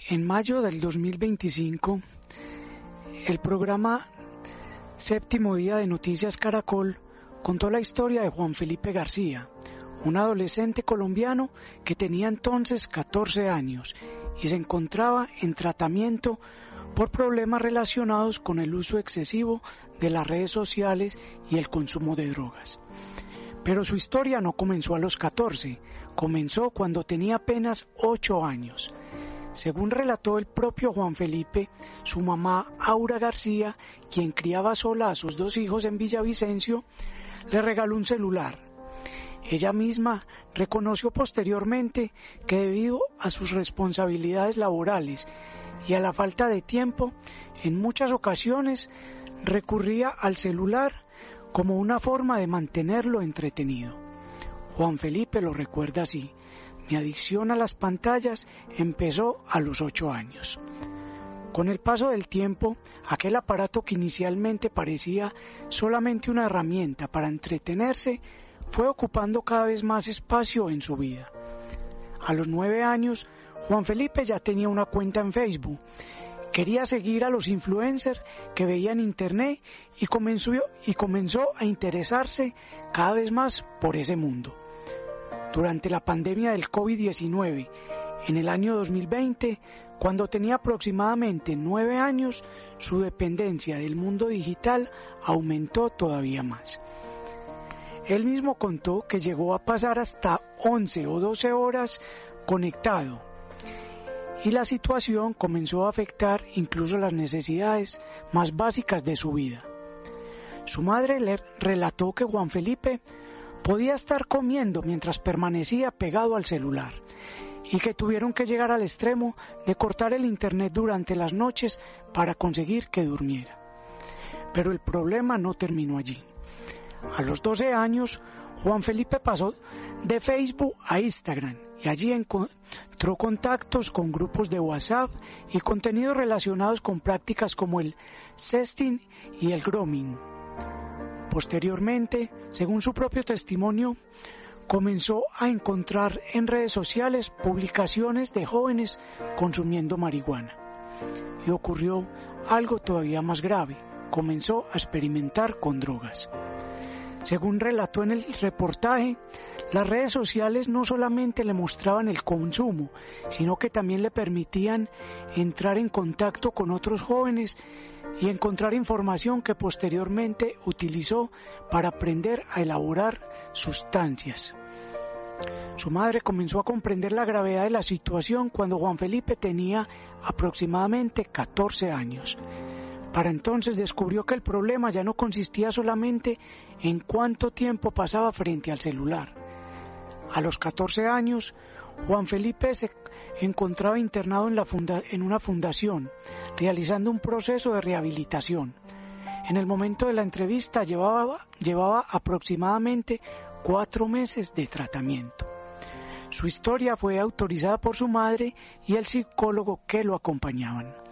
En mayo del 2025, el programa Séptimo Día de Noticias Caracol contó la historia de Juan Felipe García, un adolescente colombiano que tenía entonces 14 años y se encontraba en tratamiento por problemas relacionados con el uso excesivo de las redes sociales y el consumo de drogas. Pero su historia no comenzó a los 14, comenzó cuando tenía apenas 8 años. Según relató el propio Juan Felipe, su mamá Aura García, quien criaba sola a sus 2 hijos en Villavicencio, le regaló un celular. Ella misma reconoció posteriormente que debido a sus responsabilidades laborales y a la falta de tiempo, en muchas ocasiones recurría al celular como una forma de mantenerlo entretenido. Juan Felipe lo recuerda así: mi adicción a las pantallas empezó a los 8 años. Con el paso del tiempo, aquel aparato que inicialmente parecía solamente una herramienta para entretenerse, fue ocupando cada vez más espacio en su vida. A los 9 años, Juan Felipe ya tenía una cuenta en Facebook. Quería seguir a los influencers que veía en internet y comenzó a interesarse cada vez más por ese mundo. Durante la pandemia del COVID-19, en el año 2020, cuando tenía aproximadamente 9 años, su dependencia del mundo digital aumentó todavía más. Él mismo contó que llegó a pasar hasta 11 o 12 horas conectado, y la situación comenzó a afectar incluso las necesidades más básicas de su vida. Su madre le relató que Juan Felipe podía estar comiendo mientras permanecía pegado al celular y que tuvieron que llegar al extremo de cortar el internet durante las noches para conseguir que durmiera. Pero el problema no terminó allí. A los 12 años, Juan Felipe pasó de Facebook a Instagram y allí encontró contactos con grupos de WhatsApp y contenidos relacionados con prácticas como el sexting y el grooming. Posteriormente, según su propio testimonio, comenzó a encontrar en redes sociales publicaciones de jóvenes consumiendo marihuana. Y ocurrió algo todavía más grave: comenzó a experimentar con drogas. Según relató en el reportaje, las redes sociales no solamente le mostraban el consumo, sino que también le permitían entrar en contacto con otros jóvenes y encontrar información que posteriormente utilizó para aprender a elaborar sustancias. Su madre comenzó a comprender la gravedad de la situación cuando Juan Felipe tenía aproximadamente 14 años. Para entonces descubrió que el problema ya no consistía solamente en cuánto tiempo pasaba frente al celular. A los 14 años, Juan Felipe se encontraba internado en una fundación, realizando un proceso de rehabilitación. En el momento de la entrevista llevaba aproximadamente 4 meses de tratamiento. Su historia fue autorizada por su madre y el psicólogo que lo acompañaban.